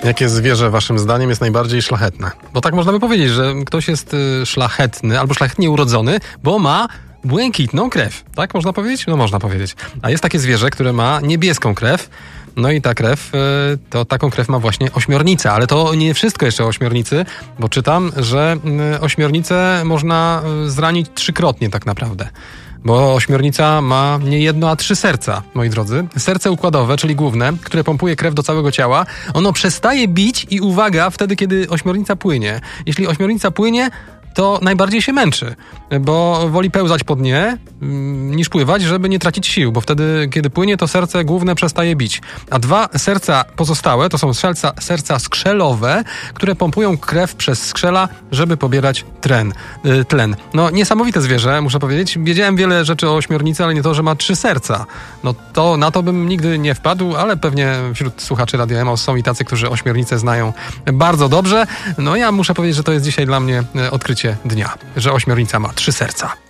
Jakie zwierzę waszym zdaniem jest najbardziej szlachetne? Bo tak można by powiedzieć, że ktoś jest szlachetny albo szlachetnie urodzony, bo ma błękitną krew. Tak można powiedzieć? No można powiedzieć. A jest takie zwierzę, które ma niebieską krew. No i ta krew, taką krew ma właśnie ośmiornica. Ale to nie wszystko jeszcze o ośmiornicy, bo czytam, że ośmiornicę można zranić 3-krotnie tak naprawdę. Bo ośmiornica ma nie jedno, a 3 serca, moi drodzy. Serce układowe, czyli główne, które pompuje krew do całego ciała, ono przestaje bić i uwaga, wtedy kiedy ośmiornica płynie. Jeśli ośmiornica płynie, to najbardziej się męczy, bo woli pełzać po dnie niż pływać, żeby nie tracić sił, bo wtedy, kiedy płynie, to serce główne przestaje bić. A 2 serca pozostałe to są serca skrzelowe, które pompują krew przez skrzela, żeby pobierać tlen. No niesamowite zwierzę, muszę powiedzieć. Wiedziałem wiele rzeczy o ośmiornicy, ale nie to, że ma 3 serca. No to na to bym nigdy nie wpadł, ale pewnie wśród słuchaczy Radia Emos są i tacy, którzy ośmiornicę znają bardzo dobrze. No ja muszę powiedzieć, że to jest dzisiaj dla mnie odkrycie dnia, że ośmiornica ma 3 serca.